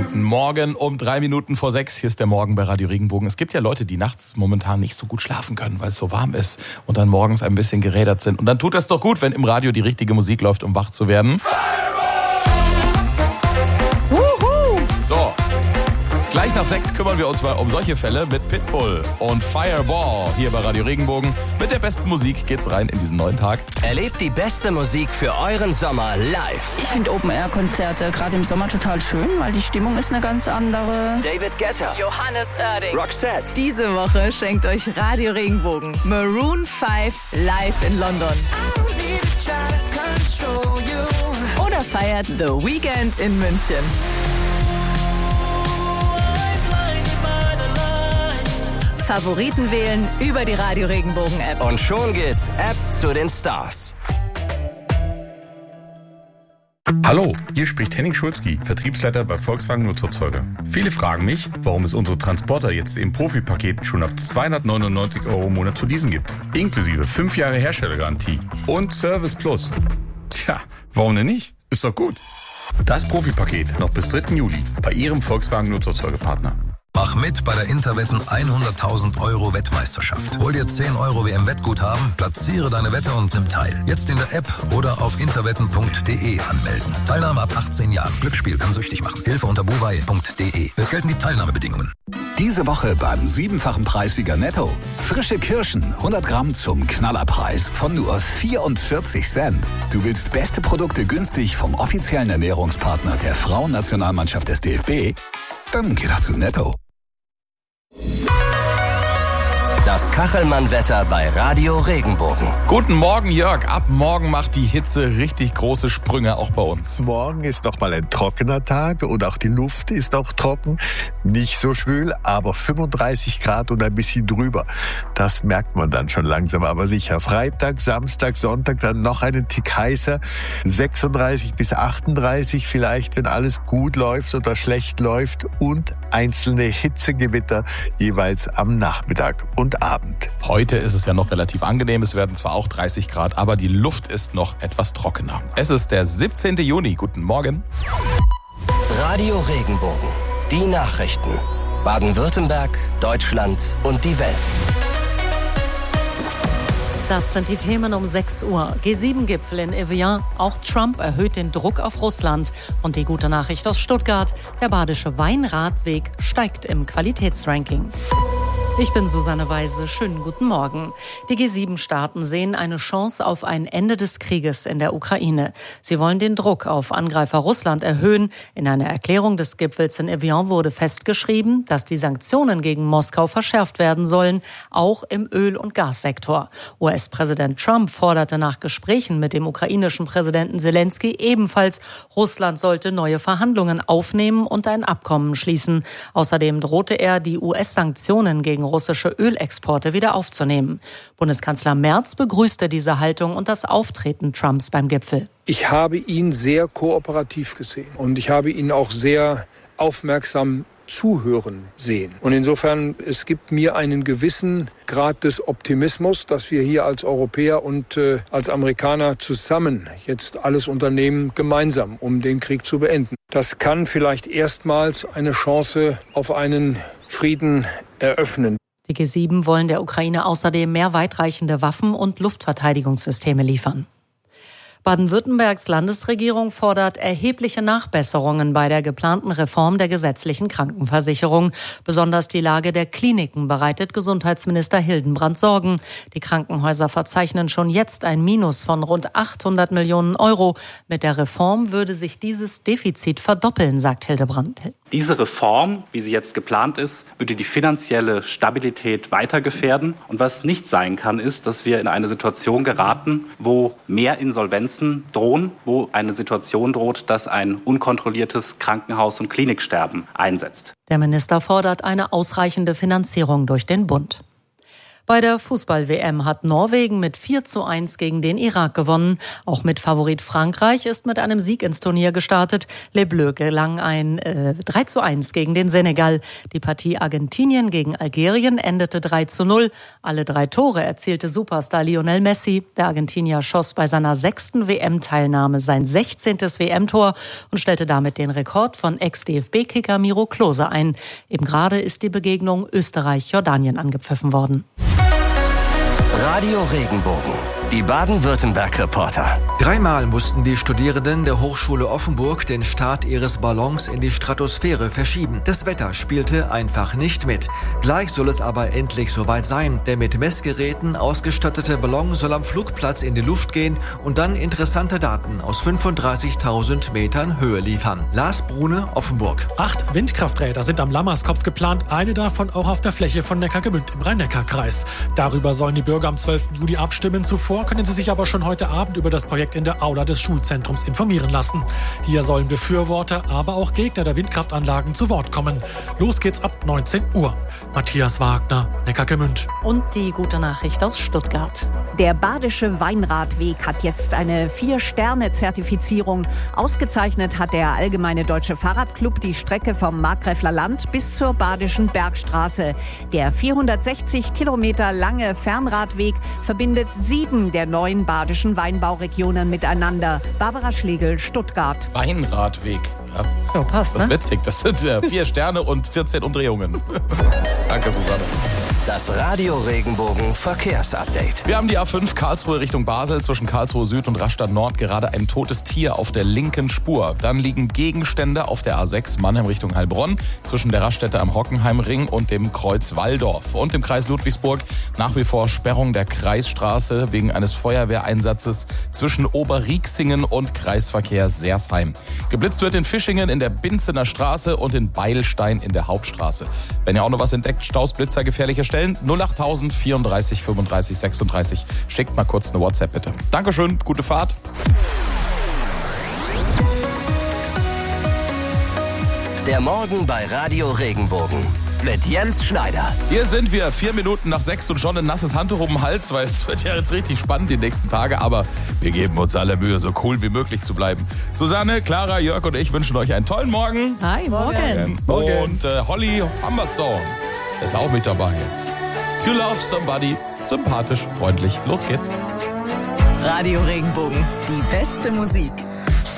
Guten Morgen um 6:03. Hier ist der Morgen bei Radio Regenbogen. Es gibt ja Leute, die nachts momentan nicht so gut schlafen können, weil es so warm ist und dann morgens ein bisschen gerädert sind. Und dann tut das doch gut, wenn im Radio die richtige Musik läuft, um wach zu werden. So, gleich nach 6 kümmern wir uns mal um solche Fälle mit Pitbull und Fireball hier bei Radio Regenbogen. Mit der besten Musik geht's rein in diesen neuen Tag. Erlebt die beste Musik für euren Sommer live. Ich finde Open-Air-Konzerte gerade im Sommer total schön, weil die Stimmung ist eine ganz andere. David Guetta, Johannes Oerding, Roxette. Diese Woche schenkt euch Radio Regenbogen Maroon 5 live in London. Oder feiert The Weeknd in München. Favoriten wählen über die Radio Regenbogen App. Und schon geht's App zu den Stars. Hallo, hier spricht Henning Schulzki, Vertriebsleiter bei Volkswagen Nutzerzeuger. Viele fragen mich, warum es unsere Transporter jetzt im Profipaket schon ab 299 € im Monat zu leasen gibt. Inklusive 5 Jahre Herstellergarantie und Service Plus. Tja, warum denn nicht? Ist doch gut. Das Profipaket noch bis 3. Juli bei Ihrem Volkswagen Nutzerzeugerpartner. Mach mit bei der Interwetten 100.000 € Wettmeisterschaft. Hol dir 10 € WM-Wettguthaben, platziere deine Wette und nimm teil. Jetzt in der App oder auf interwetten.de anmelden. Teilnahme ab 18 Jahren. Glücksspiel kann süchtig machen. Hilfe unter buwei.de. Es gelten die Teilnahmebedingungen. Diese Woche beim 7-fachen Preissieger Netto. Frische Kirschen, 100 Gramm zum Knallerpreis von nur 44 Cent. Du willst beste Produkte günstig vom offiziellen Ernährungspartner der Frauennationalmannschaft des DFB? Dann geh doch zu Netto. Das Kachelmann-Wetter bei Radio Regenbogen. Guten Morgen, Jörg. Ab morgen macht die Hitze richtig große Sprünge auch bei uns. Morgen ist nochmal ein trockener Tag und auch die Luft ist noch trocken. Nicht so schwül, aber 35 Grad und ein bisschen drüber. Das merkt man dann schon langsam, aber sicher. Freitag, Samstag, Sonntag dann noch einen Tick heißer. 36 bis 38 vielleicht, wenn alles gut läuft oder schlecht läuft. Und einzelne Hitzegewitter jeweils am Nachmittag und Abend. Heute ist es ja noch relativ angenehm. Es werden zwar auch 30 Grad, aber die Luft ist noch etwas trockener. Es ist der 17. Juni. Guten Morgen. Radio Regenbogen. Die Nachrichten. Baden-Württemberg, Deutschland und die Welt. Das sind die Themen um 6 Uhr. G7-Gipfel in Evian. Auch Trump erhöht den Druck auf Russland. Und die gute Nachricht aus Stuttgart. Der Badische Weinradweg steigt im Qualitätsranking. Ich bin Susanne Weise. Schönen guten Morgen. Die G7-Staaten sehen eine Chance auf ein Ende des Krieges in der Ukraine. Sie wollen den Druck auf Angreifer Russland erhöhen. In einer Erklärung des Gipfels in Evian wurde festgeschrieben, dass die Sanktionen gegen Moskau verschärft werden sollen, auch im Öl- und Gassektor. US-Präsident Trump forderte nach Gesprächen mit dem ukrainischen Präsidenten Zelensky ebenfalls, Russland sollte neue Verhandlungen aufnehmen und ein Abkommen schließen. Außerdem drohte er, die US-Sanktionen gegen russische Ölexporte wieder aufzunehmen. Bundeskanzler Merz begrüßte diese Haltung und das Auftreten Trumps beim Gipfel. Ich habe ihn sehr kooperativ gesehen und ich habe ihn auch sehr aufmerksam zuhören sehen. Und insofern, es gibt mir einen gewissen Grad des Optimismus, dass wir hier als Europäer und als Amerikaner zusammen jetzt alles unternehmen, gemeinsam, um den Krieg zu beenden. Das kann vielleicht erstmals eine Chance auf einen Frieden eröffnen. Die G7 wollen der Ukraine außerdem mehr weitreichende Waffen und Luftverteidigungssysteme liefern. Baden-Württembergs Landesregierung fordert erhebliche Nachbesserungen bei der geplanten Reform der gesetzlichen Krankenversicherung. Besonders die Lage der Kliniken bereitet Gesundheitsminister Hildenbrand Sorgen. Die Krankenhäuser verzeichnen schon jetzt ein Minus von rund 800 Millionen €. Mit der Reform würde sich dieses Defizit verdoppeln, sagt Hildenbrand. Diese Reform, wie sie jetzt geplant ist, würde die finanzielle Stabilität weiter gefährden. Und was nicht sein kann, ist, dass wir in eine Situation geraten, wo mehr Insolvenzen drohen, wo eine Situation droht, dass ein unkontrolliertes Krankenhaus- und Kliniksterben einsetzt. Der Minister fordert eine ausreichende Finanzierung durch den Bund. Bei der Fußball-WM hat Norwegen mit 4:1 gegen den Irak gewonnen. Auch mit Favorit Frankreich ist mit einem Sieg ins Turnier gestartet. Les Bleus gelang ein 3:1 gegen den Senegal. Die Partie Argentinien gegen Algerien endete 3:0. Alle 3 Tore erzielte Superstar Lionel Messi. Der Argentinier schoss bei seiner 6. WM-Teilnahme sein 16. WM-Tor und stellte damit den Rekord von Ex-DFB-Kicker Miro Klose ein. Eben gerade ist die Begegnung Österreich-Jordanien angepfiffen worden. Radio Regenbogen, die Baden-Württemberg-Reporter. 3-mal mussten die Studierenden der Hochschule Offenburg den Start ihres Ballons in die Stratosphäre verschieben. Das Wetter spielte einfach nicht mit. Gleich soll es aber endlich soweit sein. Der mit Messgeräten ausgestattete Ballon soll am Flugplatz in die Luft gehen und dann interessante Daten aus 35.000 Metern Höhe liefern. Lars Brune, Offenburg. 8 Windkrafträder sind am Lammerskopf geplant, eine davon auch auf der Fläche von Neckargemünd im Rhein-Neckar-Kreis. Darüber sollen die Bürger am 12. Juli abstimmen. Zuvor können sie sich aber schon heute Abend über das Projekt in der Aula des Schulzentrums informieren lassen. Hier sollen Befürworter, aber auch Gegner der Windkraftanlagen zu Wort kommen. Los geht's ab 19 Uhr. Matthias Wagner, Neckargemünd. Und die gute Nachricht aus Stuttgart. Der Badische Weinradweg hat jetzt eine 4-Sterne-Zertifizierung. Ausgezeichnet hat der Allgemeine Deutsche Fahrradclub die Strecke vom Markgräfler Land bis zur Badischen Bergstraße. Der 460 Kilometer lange Fernradweg verbindet 7 der 9 badischen Weinbauregionen miteinander. Barbara Schlegel, Stuttgart. Weinradweg. Ja, passt, das ist ne? witzig. Das sind 4 Sterne und 14 Umdrehungen. Danke, Susanne. Das Radio Regenbogen Verkehrsupdate. Wir haben die A5 Karlsruhe Richtung Basel zwischen Karlsruhe Süd und Rastatt Nord gerade ein totes Tier auf der linken Spur. Dann liegen Gegenstände auf der A6 Mannheim Richtung Heilbronn zwischen der Raststätte am Hockenheimring und dem Kreuz Walldorf. Und im Kreis Ludwigsburg nach wie vor Sperrung der Kreisstraße wegen eines Feuerwehreinsatzes zwischen Oberrieksingen und Kreisverkehr Sersheim. Geblitzt wird in Fischingen in der Binzener Straße und in Beilstein in der Hauptstraße. Wenn ihr auch noch was entdeckt, Staus, Blitzer, gefährliche Stellen, 08000 34 35 36. Schickt mal kurz eine WhatsApp bitte. Dankeschön, gute Fahrt. Der Morgen bei Radio Regenbogen mit Jens Schneider. Hier sind wir, 4 Minuten nach 6 und schon ein nasses Handtuch um den Hals, weil es wird ja jetzt richtig spannend die nächsten Tage, aber wir geben uns alle Mühe, so cool wie möglich zu bleiben. Susanne, Clara, Jörg und ich wünschen euch einen tollen Morgen. Hi, morgen. Und Holly Humberstone ist auch mit dabei jetzt. To love somebody, sympathisch, freundlich. Los geht's. Radio Regenbogen, die beste Musik.